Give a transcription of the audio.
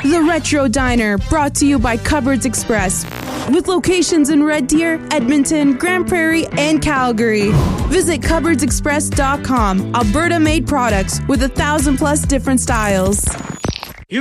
The Retro Diner, brought to you by Cupboards Express, with locations in Red Deer, Edmonton, Grand Prairie, and Calgary. Visit cupboardsexpress.com. Alberta-made products with 1,000+ different styles.